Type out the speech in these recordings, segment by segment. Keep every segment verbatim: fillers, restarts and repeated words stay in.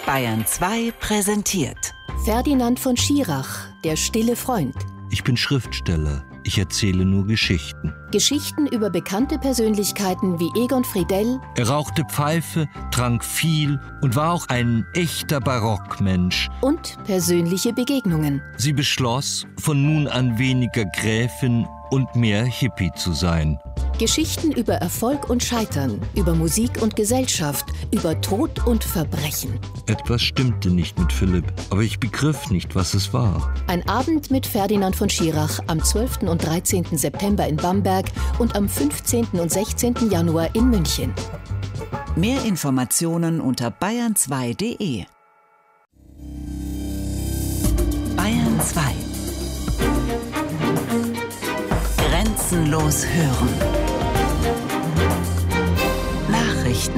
Bayern zwei präsentiert Ferdinand von Schirach, der stille Freund. Ich bin Schriftsteller. Ich erzähle nur Geschichten. Geschichten über bekannte Persönlichkeiten wie Egon Friedell. Er rauchte Pfeife, trank viel und war auch ein echter Barockmensch. Und persönliche Begegnungen. Sie beschloss, von nun an weniger Gräfin und mehr Hippie zu sein. Geschichten über Erfolg und Scheitern, über Musik und Gesellschaft, über Tod und Verbrechen. Etwas stimmte nicht mit Philipp, aber ich begriff nicht, was es war. Ein Abend mit Ferdinand von Schirach am zwölften und dreizehnten September in Bamberg und am fünfzehnten und sechzehnten Januar in München. Mehr Informationen unter bayern zwei punkt de. Bayern zwei. Grenzenlos hören. Nachrichten.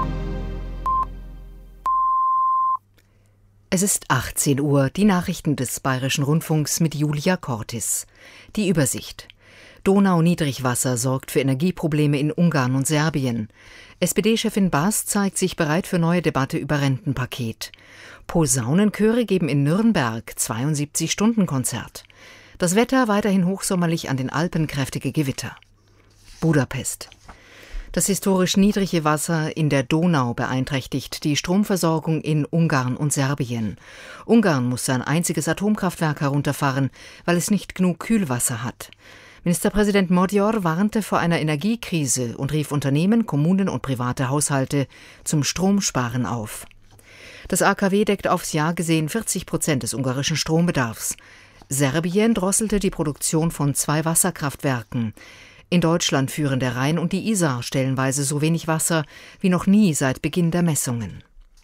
Es ist achtzehn Uhr, die Nachrichten des Bayerischen Rundfunks mit Julia Cortis. Die Übersicht. Donau-Niedrigwasser sorgt für Energieprobleme in Ungarn und Serbien. S P D-Chefin Baas zeigt sich bereit für neue Debatte über Rentenpaket. Posaunenchöre geben in Nürnberg zweiundsiebzig-Stunden-Konzert. Das Wetter weiterhin hochsommerlich, an den Alpen kräftige Gewitter. Budapest. Das historisch niedrige Wasser in der Donau beeinträchtigt die Stromversorgung in Ungarn und Serbien. Ungarn muss sein einziges Atomkraftwerk herunterfahren, weil es nicht genug Kühlwasser hat. Ministerpräsident Magyar warnte vor einer Energiekrise und rief Unternehmen, Kommunen und private Haushalte zum Stromsparen auf. Das A K W deckt aufs Jahr gesehen vierzig Prozent des ungarischen Strombedarfs. Serbien drosselte die Produktion von zwei Wasserkraftwerken. In Deutschland führen der Rhein und die Isar stellenweise so wenig Wasser wie noch nie seit Beginn der Messungen.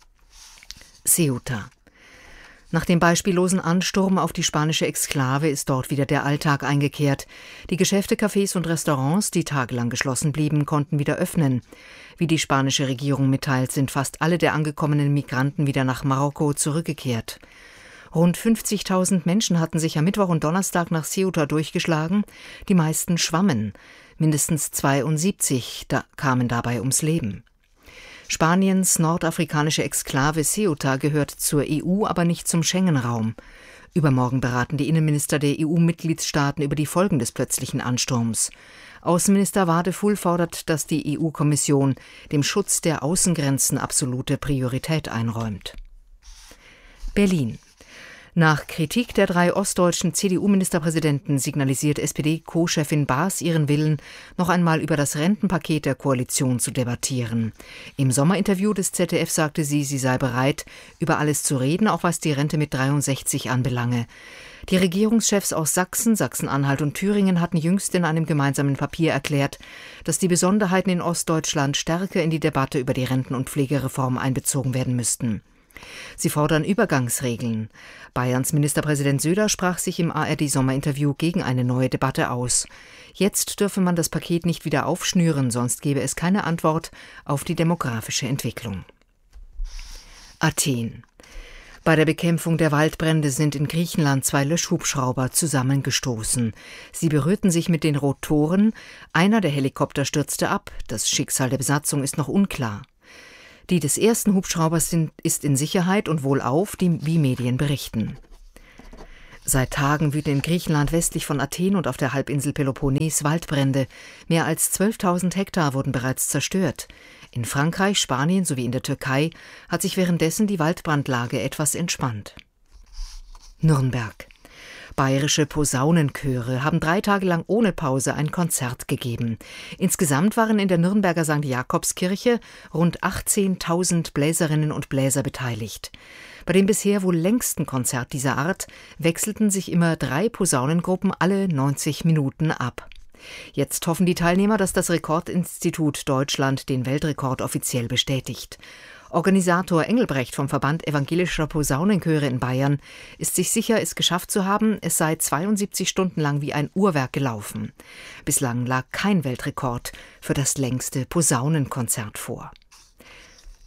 Ceuta. Nach dem beispiellosen Ansturm auf die spanische Exklave ist dort wieder der Alltag eingekehrt. Die Geschäfte, Cafés und Restaurants, die tagelang geschlossen blieben, konnten wieder öffnen. Wie die spanische Regierung mitteilt, sind fast alle der angekommenen Migranten wieder nach Marokko zurückgekehrt. Rund fünfzigtausend Menschen hatten sich am Mittwoch und Donnerstag nach Ceuta durchgeschlagen. Die meisten schwammen. Mindestens zweiundsiebzig da kamen dabei ums Leben. Spaniens nordafrikanische Exklave Ceuta gehört zur E U, aber nicht zum Schengen-Raum. Übermorgen beraten die Innenminister der E U-Mitgliedstaaten über die Folgen des plötzlichen Ansturms. Außenminister Wadefull fordert, dass die E U-Kommission dem Schutz der Außengrenzen absolute Priorität einräumt. Berlin. Nach Kritik der drei ostdeutschen C D U-Ministerpräsidenten signalisiert S P D-Co-Chefin Baas ihren Willen, noch einmal über das Rentenpaket der Koalition zu debattieren. Im Sommerinterview des Z D F sagte sie, sie sei bereit, über alles zu reden, auch was die Rente mit dreiundsechzig anbelange. Die Regierungschefs aus Sachsen, Sachsen-Anhalt und Thüringen hatten jüngst in einem gemeinsamen Papier erklärt, dass die Besonderheiten in Ostdeutschland stärker in die Debatte über die Renten- und Pflegereform einbezogen werden müssten. Sie fordern Übergangsregeln. Bayerns Ministerpräsident Söder sprach sich im A R D-Sommerinterview gegen eine neue Debatte aus. Jetzt dürfe man das Paket nicht wieder aufschnüren, sonst gäbe es keine Antwort auf die demografische Entwicklung. Athen. Bei der Bekämpfung der Waldbrände sind in Griechenland zwei Löschhubschrauber zusammengestoßen. Sie berührten sich mit den Rotoren. Einer der Helikopter stürzte ab. Das Schicksal der Besatzung ist noch unklar. Die des ersten Hubschraubers sind, ist in Sicherheit und wohlauf, die, wie Medien berichten. Seit Tagen wüten in Griechenland westlich von Athen und auf der Halbinsel Peloponnes Waldbrände. Mehr als zwölftausend Hektar wurden bereits zerstört. In Frankreich, Spanien sowie in der Türkei hat sich währenddessen die Waldbrandlage etwas entspannt. Nürnberg. Bayerische Posaunenchöre haben drei Tage lang ohne Pause ein Konzert gegeben. Insgesamt waren in der Nürnberger Sankt Jakobskirche rund achtzehntausend Bläserinnen und Bläser beteiligt. Bei dem bisher wohl längsten Konzert dieser Art wechselten sich immer drei Posaunengruppen alle neunzig Minuten ab. Jetzt hoffen die Teilnehmer, dass das Rekordinstitut Deutschland den Weltrekord offiziell bestätigt. Organisator Engelbrecht vom Verband evangelischer Posaunenchöre in Bayern ist sich sicher, es geschafft zu haben, es sei zweiundsiebzig Stunden lang wie ein Uhrwerk gelaufen. Bislang lag kein Weltrekord für das längste Posaunenkonzert vor.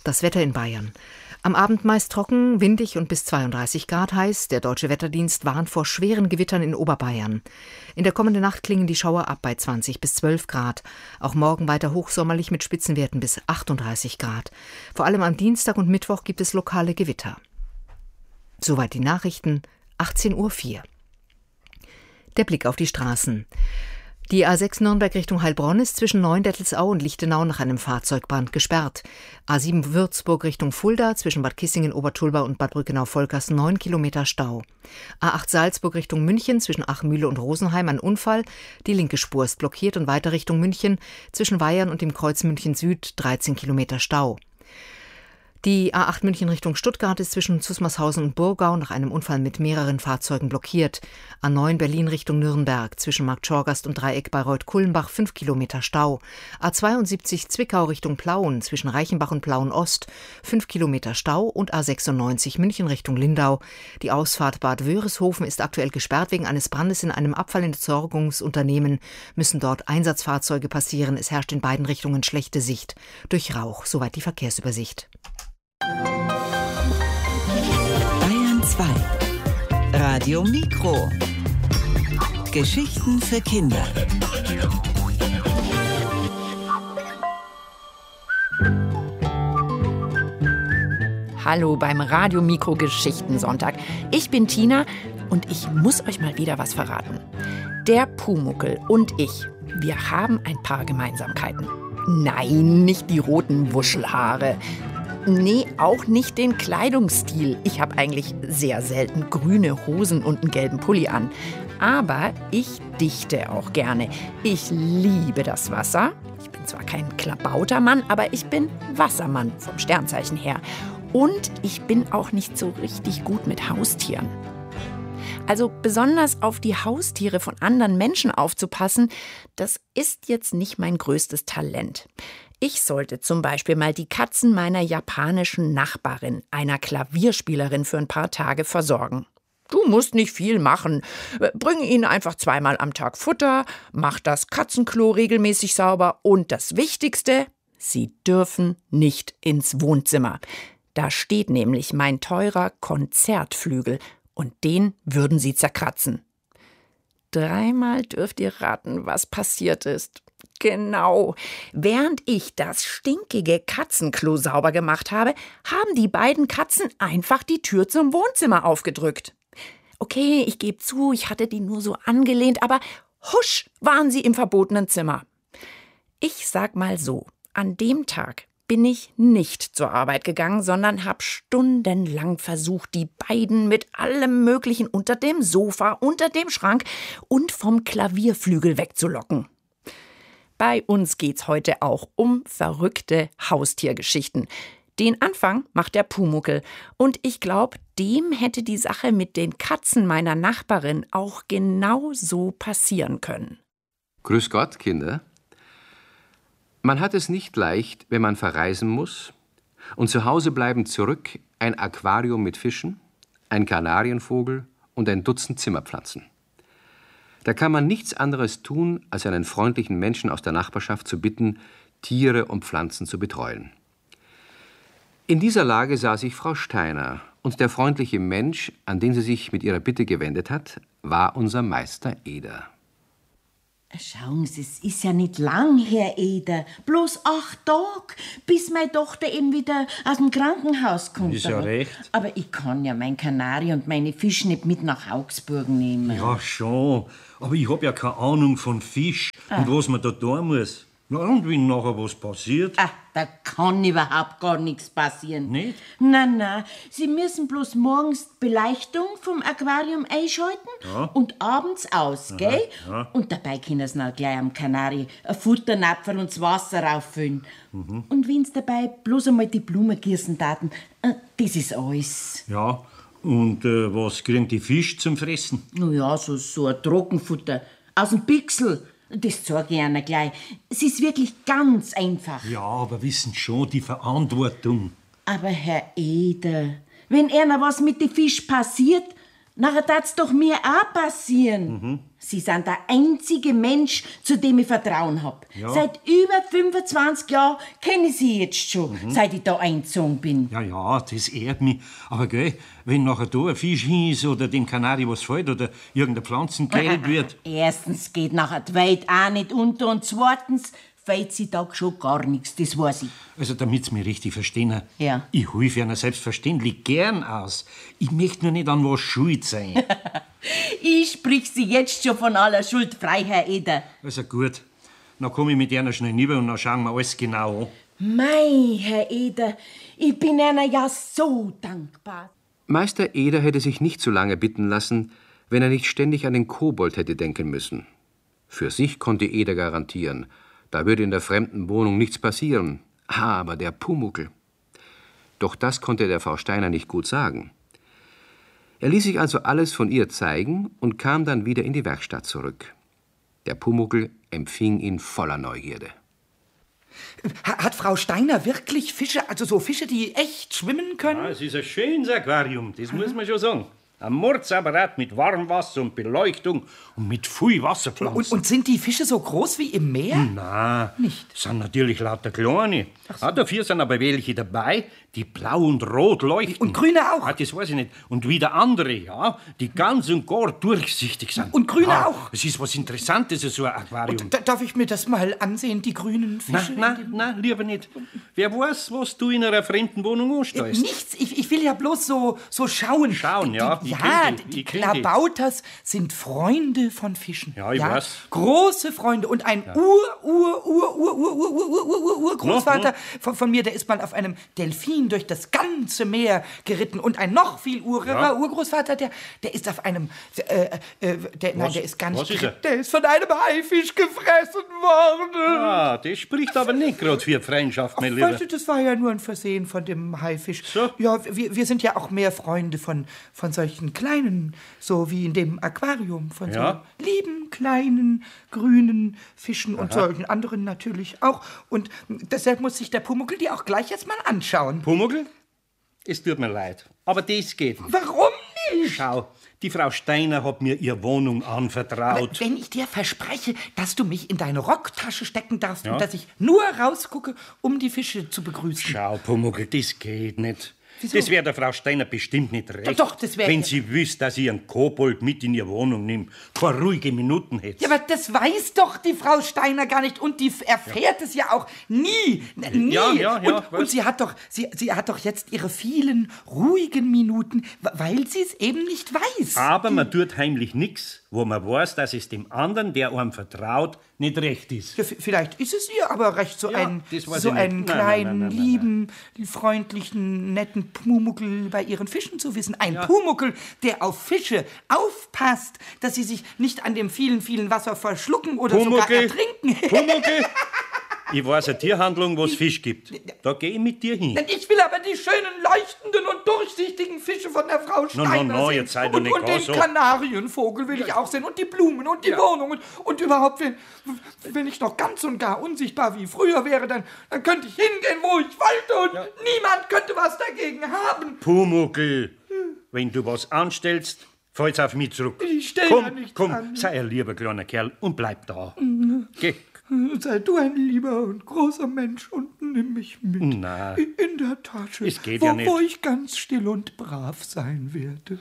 Das Wetter in Bayern. Am Abend meist trocken, windig und bis zweiunddreißig Grad heiß. Der Deutsche Wetterdienst warnt vor schweren Gewittern in Oberbayern. In der kommenden Nacht klingen die Schauer ab bei zwanzig bis zwölf Grad. Auch morgen weiter hochsommerlich mit Spitzenwerten bis achtunddreißig Grad. Vor allem am Dienstag und Mittwoch gibt es lokale Gewitter. Soweit die Nachrichten, achtzehn Uhr vier. Der Blick auf die Straßen. Die A sechs Nürnberg Richtung Heilbronn ist zwischen Neuendettelsau und Lichtenau nach einem Fahrzeugbrand gesperrt. A sieben Würzburg Richtung Fulda zwischen Bad Kissingen, Obertulba und Bad Brückenau-Volkers neun Kilometer Stau. A acht Salzburg Richtung München zwischen Achmühle und Rosenheim ein Unfall. Die linke Spur ist blockiert und weiter Richtung München zwischen Weyern und dem Kreuz München Süd dreizehn Kilometer Stau. Die A acht München Richtung Stuttgart ist zwischen Zusmarshausen und Burgau nach einem Unfall mit mehreren Fahrzeugen blockiert. A neun Berlin Richtung Nürnberg zwischen Markt Schorgast und Dreieck Bayreuth-Kulmbach fünf Kilometer Stau. A zweiundsiebzig Zwickau Richtung Plauen zwischen Reichenbach und Plauen-Ost fünf Kilometer Stau und A sechsundneunzig München Richtung Lindau. Die Ausfahrt Bad Wörishofen ist aktuell gesperrt wegen eines Brandes in einem Abfallentsorgungsunternehmen. Müssen dort Einsatzfahrzeuge passieren. Es herrscht in beiden Richtungen schlechte Sicht. Durch Rauch. Soweit die Verkehrsübersicht. Bayern zwei. Radio Mikro. Geschichten für Kinder. Hallo beim Radio Mikro Geschichtensonntag. Ich bin Tina und ich muss euch mal wieder was verraten. Der Pumuckl und ich, wir haben ein paar Gemeinsamkeiten. Nein, nicht die roten Wuschelhaare. Nee, auch nicht den Kleidungsstil. Ich habe eigentlich sehr selten grüne Hosen und einen gelben Pulli an. Aber ich dichte auch gerne. Ich liebe das Wasser. Ich bin zwar kein Klabautermann, aber ich bin Wassermann vom Sternzeichen her. Und ich bin auch nicht so richtig gut mit Haustieren. Also besonders auf die Haustiere von anderen Menschen aufzupassen, das ist jetzt nicht mein größtes Talent. Ich sollte zum Beispiel mal die Katzen meiner japanischen Nachbarin, einer Klavierspielerin, für ein paar Tage versorgen. Du musst nicht viel machen. Bring ihnen einfach zweimal am Tag Futter, mach das Katzenklo regelmäßig sauber und das Wichtigste, sie dürfen nicht ins Wohnzimmer. Da steht nämlich mein teurer Konzertflügel und den würden sie zerkratzen. Dreimal dürft ihr raten, was passiert ist. Genau. Während ich das stinkige Katzenklo sauber gemacht habe, haben die beiden Katzen einfach die Tür zum Wohnzimmer aufgedrückt. Okay, ich gebe zu, ich hatte die nur so angelehnt, aber husch, waren sie im verbotenen Zimmer. Ich sag mal so, an dem Tag bin ich nicht zur Arbeit gegangen, sondern habe stundenlang versucht, die beiden mit allem Möglichen unter dem Sofa, unter dem Schrank und vom Klavierflügel wegzulocken. Bei uns geht's heute auch um verrückte Haustiergeschichten. Den Anfang macht der Pumuckl. Und ich glaube, dem hätte die Sache mit den Katzen meiner Nachbarin auch genau so passieren können. Grüß Gott, Kinder. Man hat es nicht leicht, wenn man verreisen muss und zu Hause bleiben zurück ein Aquarium mit Fischen, ein Kanarienvogel und ein Dutzend Zimmerpflanzen. Da kann man nichts anderes tun, als einen freundlichen Menschen aus der Nachbarschaft zu bitten, Tiere und Pflanzen zu betreuen. In dieser Lage sah sich Frau Steiner, und der freundliche Mensch, an den sie sich mit ihrer Bitte gewendet hat, war unser Meister Eder. Schauen Sie, es ist ja nicht lang, Herr Eder. Bloß acht Tage, bis meine Tochter eben wieder aus dem Krankenhaus kommt. Ist ja recht. Aber ich kann ja mein Kanari und meine Fische nicht mit nach Augsburg nehmen. Ja, schon. Aber ich hab ja keine Ahnung von Fisch Ah. und was man da tun muss. Ja, und wenn nachher was passiert? Ah, da kann überhaupt gar nichts passieren. Nicht? Nein, nein. Sie müssen bloß morgens die Beleuchtung vom Aquarium einschalten Ja. und abends aus, gell? ja. Und dabei können sie noch gleich am Kanari ein Futternapferl und das Wasser auffüllen. Mhm. Und wenn sie dabei bloß einmal die Blumen gießen taten, äh, das ist alles. Ja, und äh, was kriegen die Fische zum Fressen? Na ja, so, so ein Trockenfutter aus dem Pixel. Das zeige ich Ihnen gleich. Es ist wirklich ganz einfach. Ja, aber wissen schon die Verantwortung. Aber Herr Eder, wenn einer was mit den Fisch passiert, nachher darf's doch mir auch passieren. Mhm. Sie sind der einzige Mensch, zu dem ich Vertrauen hab. Ja. Seit über fünfundzwanzig Jahren kenne ich Sie jetzt schon, Mhm. seit ich da eingezogen bin. Ja, ja, das ehrt mich. Aber gell, wenn nachher da ein Fisch hin ist oder dem Kanari was fällt oder irgendeine Pflanzen geheilt wird. Erstens geht nachher die Welt auch nicht unter und zweitens fällt sie da schon gar nichts, das weiß ich. Also, damit's mich richtig verstehen. Ja. Ich helfe Ihnen selbstverständlich gern aus. Ich möchte nur nicht an was schuld sein. Ich sprich Sie jetzt schon von aller Schuld frei, Herr Eder. Also gut, dann komme ich mit Ihnen schnell rüber und dann schauen wir alles genau an. Mei, Herr Eder, ich bin Ihnen ja so dankbar. Meister Eder hätte sich nicht so lange bitten lassen, wenn er nicht ständig an den Kobold hätte denken müssen. Für sich konnte Eder garantieren, da würde in der fremden Wohnung nichts passieren. Aber der Pumuckl. Doch das konnte der Frau Steiner nicht gut sagen. Er ließ sich also alles von ihr zeigen und kam dann wieder in die Werkstatt zurück. Der Pumuckl empfing ihn voller Neugierde. Hat Frau Steiner wirklich Fische, also so Fische, die echt schwimmen können? Ja, es ist ein schönes Aquarium, das muss man schon sagen. Ein Mordsapparat mit Warmwasser und Beleuchtung und mit viel Wasserpflanzen. Und, und sind die Fische so groß wie im Meer? Nein, nicht. Das sind natürlich lauter kleine. So. Ah, dafür sind aber welche dabei, die blau und rot leuchten. Und grüne auch? Ah, das weiß ich nicht. Und wieder andere, ja, die ganz und gar durchsichtig sind. Und grüne ah, auch? Es ist was Interessantes, so ein Aquarium. Und, da, darf ich mir das mal ansehen, die grünen Fische? Nein, nein, nein, lieber nicht. Wer weiß, was du in einer fremden Wohnung anstellst? Nichts, ich, ich will ja bloß so, so schauen. Schauen, die, ja. Die, ich ja, die, die ich kenn Klabauters sind Freunde von Fischen. Ja, ich weiß. Große Freunde. Und ein Ja. Ur, Ur, Ur, Ur, Ur, Ur, Ur, Ur, Ur, Ur, Großvater von, von mir, der ist mal auf einem Delfin durch das ganze Meer geritten. Und ein noch viel urerer Ja. Urgroßvater, der, der ist auf einem, äh, äh, der, nein, Was? der ist gar nicht Was ist er? geritten. Der ist von einem Haifisch gefressen worden. Ah, das spricht aber nicht gerade für Freundschaft, mein Ach, Lieber. weißt du, das war ja nur ein Versehen von dem Haifisch. So? Ja, wir, wir sind ja auch mehr Freunde von, von solchen kleinen, so wie in dem Aquarium, von Ja. so lieben, kleinen, grünen Fischen und Aha. solchen anderen natürlich auch. Und deshalb muss sich der Pumuckl die auch gleich jetzt mal anschauen. Pumuckl? Es tut mir leid, aber das geht nicht. Warum nicht? Schau, die Frau Steiner hat mir ihre Wohnung Aber anvertraut. wenn ich dir verspreche, dass du mich in deine Rocktasche stecken darfst Ja. und dass ich nur rausgucke, um die Fische zu begrüßen. Schau, Pumuckl, das geht nicht. Wieso? Das wäre der Frau Steiner bestimmt nicht recht. Doch, das wär- Wenn sie wüsste, dass ich einen Kobold mit in ihre Wohnung nehme, vor ruhige Minuten hätte. Ja, aber das weiß doch die Frau Steiner gar nicht und die erfährt es ja auch nie, N- nie. Ja, ja, ja, und, was? und sie hat doch, sie, sie hat doch jetzt ihre vielen ruhigen Minuten, w- weil sie es eben nicht weiß. Aber man tut heimlich nichts, wo man weiß, dass es dem anderen, der einem vertraut, nicht recht ist. Ja, v- vielleicht ist es ihr aber recht, so Ja, einen, das weiß so ich nicht. einen Nein, nein, kleinen, nein, nein, nein, lieben, freundlichen, netten Pumuckl bei ihren Fischen zu wissen. Ein Pumuckl, der auf Fische aufpasst, dass sie sich nicht an dem vielen, vielen Wasser verschlucken oder sogar Pumuckl, ertrinken. Pumuckl, ich weiß eine Tierhandlung, wo es Fisch gibt. Da gehe ich mit dir hin. Denn ich will aber die schönen, leuchtenden und durchsichtigen Fische von der Frau No, no, Steiner no, sehen. jetzt sei doch und, nicht und gar den so. Kanarienvogel will ich auch sehen. Und die Blumen und die Wohnung. Und, und überhaupt, wenn, wenn ich noch ganz und gar unsichtbar wie früher wäre, dann, dann könnte ich hingehen, wo ich wollte. Und niemand könnte was dagegen haben. Pumuckl, wenn du was anstellst, fällt's auf mich zurück. Ich stell komm, ja nichts komm, an. sei ein lieber kleiner Kerl und bleib da. Geh. Sei du ein lieber und großer Mensch und nimm mich mit. Na. In der Tasche, Es geht wo, ja nicht. wo ich ganz still und brav sein werde.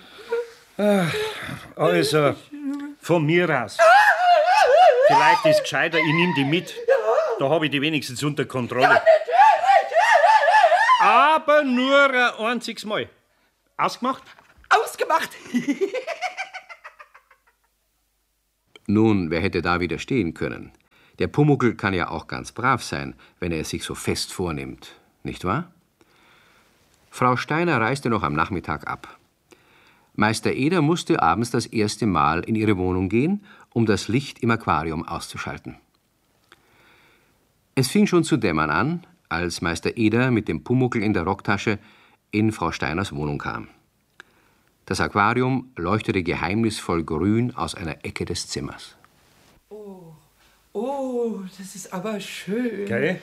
Also, von mir aus. Vielleicht ist es gescheiter, ich nehme die mit. Da habe ich die wenigstens unter Kontrolle. Aber nur ein einziges Mal. Ausgemacht? Ausgemacht! Nun, wer hätte da widerstehen können? Der Pumuckl kann ja auch ganz brav sein, wenn er es sich so fest vornimmt, nicht wahr? Frau Steiner reiste noch am Nachmittag ab. Meister Eder musste abends das erste Mal in ihre Wohnung gehen, um das Licht im Aquarium auszuschalten. Es fing schon zu dämmern an, als Meister Eder mit dem Pumuckl in der Rocktasche in Frau Steiners Wohnung kam. Das Aquarium leuchtete geheimnisvoll grün aus einer Ecke des Zimmers. Oh, das ist aber schön. Gell?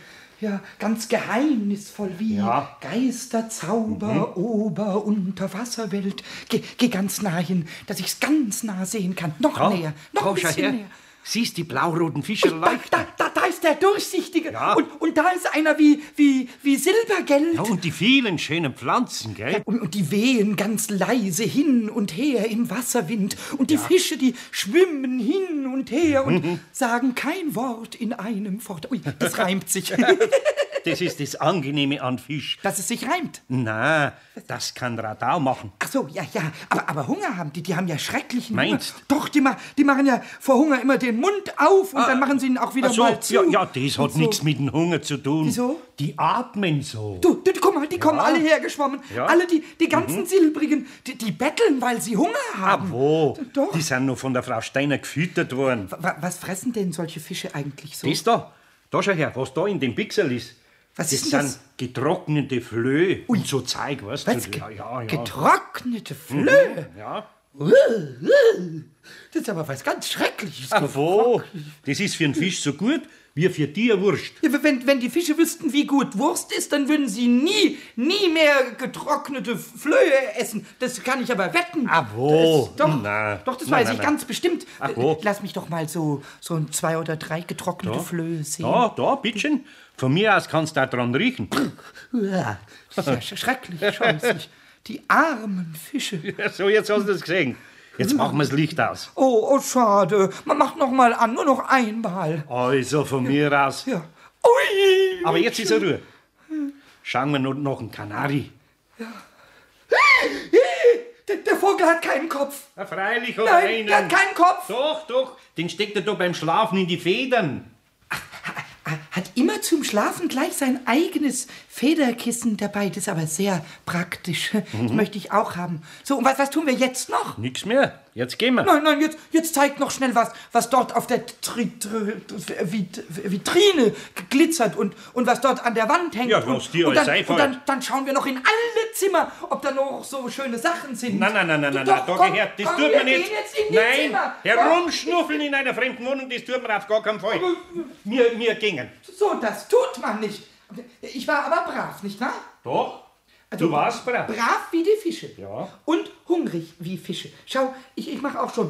Ja, ganz geheimnisvoll wie Ja. Geisterzauber, Mhm. Ober-, Unterwasserwelt. Geh, geh ganz nah hin, dass ich's ganz nah sehen kann. Noch Da, näher, noch da, ein schau bisschen her. näher. Siehst die blau-roten Fische Da, leuchten? da, da, da ist der Durchsichtige. Ja. Und, und da ist einer wie, wie, wie Silbergeld. Ja, und die vielen schönen Pflanzen, gell? Und, und die wehen ganz leise hin und her im Wasserwind. Und die Fische, die schwimmen hin und her und Mhm. sagen kein Wort in einem Fort. Ui, das reimt sich. Das ist das Angenehme an Fisch. Dass es sich reimt. Na, das kann Radau machen. Ach so, ja, ja. Aber, aber Hunger haben die. Die haben ja schrecklichen Meinst? Hunger. Doch, die, ma die machen ja vor Hunger immer den Mund auf und Ah, dann machen sie ihn auch wieder Ach so, mal zu. ja, ja, das hat Und so. nichts mit dem Hunger zu tun. Wieso? Die atmen so. Du, du, guck mal, die kommen Ja. alle hergeschwommen. Ja. Alle, die, die ganzen Mhm. Silbrigen, die, die betteln, weil sie Hunger haben. Ah, wo? Doch. Die sind noch von der Frau Steiner gefüttert worden. Wa- Was fressen denn solche Fische eigentlich so? Das da, da schau her, was da in dem Pixel ist. Was das ist denn sind getrocknete Flöhe und so Zeug, weißt Was? du? Ja, ja, ja. Getrocknete Flöhe? Mhm, ja. Das ist aber was ganz Schreckliches. Ach wo, das ist für einen Fisch so gut wie für dir Wurst. Ja, wenn, wenn die Fische wüssten, wie gut Wurst ist, dann würden sie nie, nie mehr getrocknete Flöhe essen. Das kann ich aber wetten. Ah, wo? Das, doch, Na, doch, das na, weiß na, ich na. ganz bestimmt. Ach, wo? Lass mich doch mal so, so ein zwei oder drei getrocknete Flöhe sehen. Da, da, bitteschön. Von mir aus kannst du da dran riechen. Ja, das ist ja schrecklich, scheußlich. Die armen Fische. Ja, so, jetzt hast du das gesehen. Jetzt machen wir das Licht aus. Oh, oh, schade. Man macht noch mal an, nur noch einmal. Also von mir aus. Ja. Ui! Aber jetzt ist er Ruhe. Schauen wir noch, noch einen Kanari. Der, der Vogel hat keinen Kopf. Ja, freilich oder Nein, einen. der hat keinen Kopf. Doch, doch. Den steckt er doch beim Schlafen in die Federn. Hat immer zum Schlafen gleich sein eigenes Federkissen dabei. Das ist aber sehr praktisch. Das Mhm. möchte ich auch haben. So, und was, was tun wir jetzt noch? Nix mehr. Jetzt gehen wir. Nein, nein, jetzt, jetzt zeigt noch schnell was, was dort auf der Tri Tri Vit Vitrine glitzert und, und was dort an der Wand hängt. Ja, und, lass dir und, alles dann, einfallen. und dann, dann schauen wir noch in alle Zimmer, ob da noch so schöne Sachen sind. Nein, nein, nein, nein, nein, Doch, da komm, gehört, das komm, tut wir man nicht. gehen jetzt in die Nein, Zimmer. herumschnuffeln in einer fremden Wohnung, das tut man auf gar keinen Fall. Wir, wir gingen. So, das tut man nicht. Ich war aber brav, nicht wahr? Doch, Also, du warst brav. Brav wie die Fische. Ja. Und hungrig wie Fische. Schau, ich, ich mache auch schon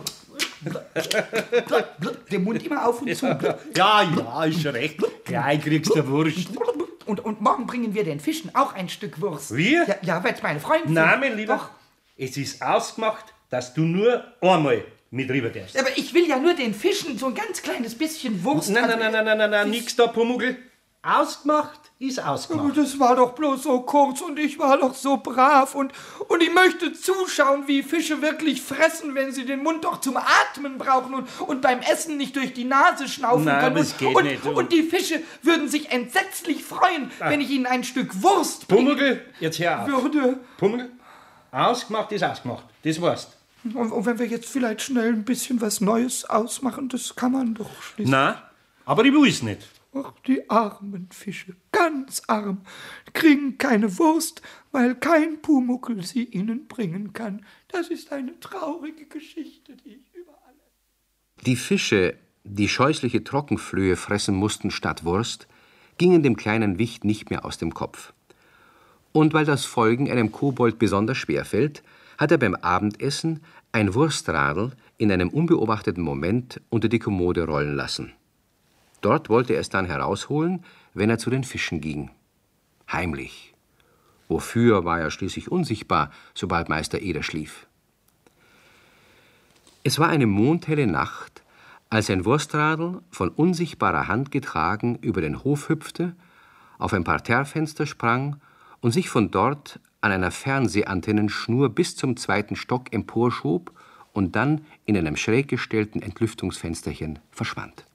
den Mund immer auf und zu. Ja, ja, ist schon recht. Gleich kriegst du Wurst. Und, und morgen bringen wir den Fischen auch ein Stück Wurst. Wir? Ja, ja weil es meine Freunde sind. Nein, mein Lieber, Doch. es ist ausgemacht, dass du nur einmal mit rüber darfst. Aber ich will ja nur den Fischen so ein ganz kleines bisschen Wurst. Nein, nein, nein, nein, nein, nein, nein, nix da, Pumuckl. Ausgemacht ist Aber ausgemacht. das war doch bloß so kurz und ich war doch so brav und, und ich möchte zuschauen, wie Fische wirklich fressen, wenn sie den Mund doch zum Atmen brauchen und, und beim Essen nicht durch die Nase schnaufen Nein, können. das und, geht und, nicht, du. und die Fische würden sich entsetzlich freuen, Ah. wenn ich ihnen ein Stück Wurst bringen Pumuckl, jetzt hör auf. würde. Pumuckl, ausgemacht ist ausgemacht. Das weißt. Und, und wenn wir jetzt vielleicht schnell ein bisschen was Neues ausmachen, das kann man doch schließlich. Nein, aber ich will es nicht. Ach, die armen Fische, ganz arm, kriegen keine Wurst, weil kein Pumuckl sie ihnen bringen kann. Das ist eine traurige Geschichte, die ich überall... Die Fische, die scheußliche Trockenflöhe fressen mussten statt Wurst, gingen dem kleinen Wicht nicht mehr aus dem Kopf. Und weil das Folgen einem Kobold besonders schwer fällt, hat er beim Abendessen ein Wurstradl in einem unbeobachteten Moment unter die Kommode rollen lassen. Dort wollte er es dann herausholen, wenn er zu den Fischen ging. Heimlich. Wofür war er schließlich unsichtbar, sobald Meister Eder schlief? Es war eine mondhelle Nacht, als ein Wurstradl von unsichtbarer Hand getragen über den Hof hüpfte, auf ein Parterrefenster sprang und sich von dort an einer Fernsehantennenschnur bis zum zweiten Stock emporschob und dann in einem schräg gestellten Entlüftungsfensterchen verschwand.